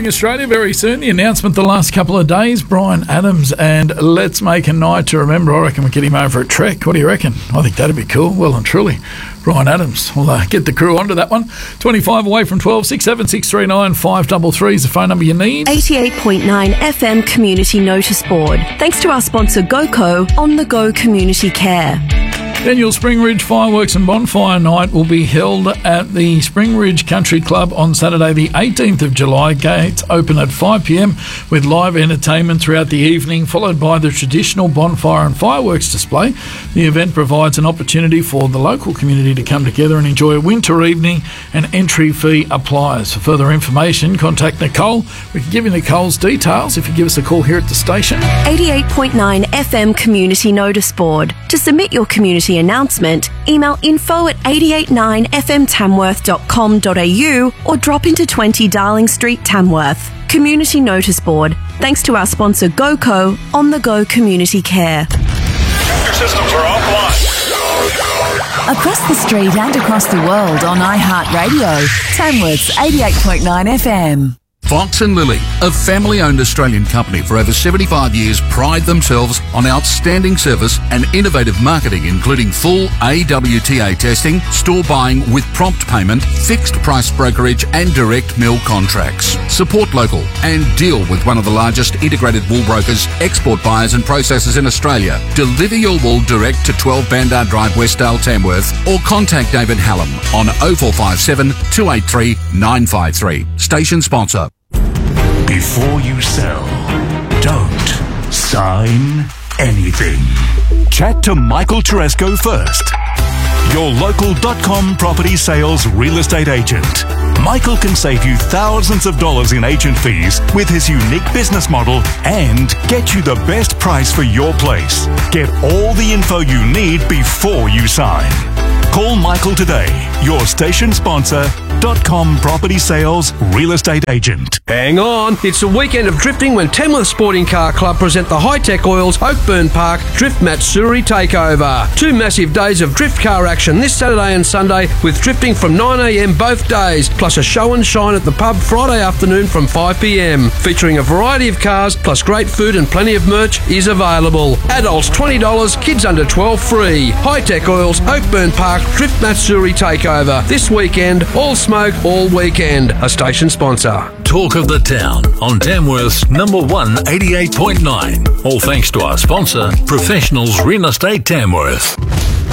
touring Australia very soon. The announcement the last couple of days, Bryan Adams and Let's Make a Night to Remember. I reckon we'll get him over a trek. What do you reckon? I think that'd be cool. Well and truly. Bryan Adams. We'll get the crew onto that one. 25 away from 12, 67639 533 is the phone number you need. 88.9 FM Community Notice Board. Thanks to our sponsor GoCo, On The Go Community Care. Annual Spring Ridge Fireworks and Bonfire Night will be held at the Spring Ridge Country Club on Saturday the 18th of July. Gates open at 5pm with live entertainment throughout the evening, followed by the traditional bonfire and fireworks display. The event provides an opportunity for the local community to come together and enjoy a winter evening. An entry fee applies. For further information, contact Nicole. We can give you Nicole's details if you give us a call here at the station. 88.9 FM Community Notice Board. To submit your community announcement, email info@889fmtamworth.com.au or drop into 20 Darling Street, Tamworth. Community Notice Board. Thanks to our sponsor GoCo, On The Go Community Care. Your systems are offline. Across the street and across the world on iHeartRadio. Tamworth's 88.9 FM. Fox and Lily, a family-owned Australian company for over 75 years, pride themselves on outstanding service and innovative marketing, including full AWTA testing, store buying with prompt payment, fixed price brokerage and direct mill contracts. Support local and deal with one of the largest integrated wool brokers, export buyers and processors in Australia. Deliver your wool direct to 12 Bandar Drive, Westdale, Tamworth, or contact David Hallam on 0457 283 953. Station sponsor. Before you sell, don't sign anything. Chat to Michael Teresco first. Your local .com property sales real estate agent. Michael can save you thousands of dollars in agent fees with his unique business model and get you the best price for your place. Get all the info you need before you sign. Call Michael today, your station sponsor, .com property sales real estate agent. Hang on, it's a weekend of drifting when Tamworth Sporting Car Club present the Hi-Tech Oils Oakburn Park Drift Matsuri Takeover. 2 massive days of drift car action this Saturday and Sunday with drifting from 9am both days, plus a show and shine at the pub Friday afternoon from 5pm. Featuring a variety of cars, plus great food and plenty of merch is available. Adults $20, kids under 12 free. Hi-Tech Oils Oakburn Park Drift Matsuri Takeover. This weekend, all smoke, all weekend. A station sponsor. Talk of the town on Tamworth's number 1 88.9. All thanks to our sponsor, Professionals Real Estate Tamworth.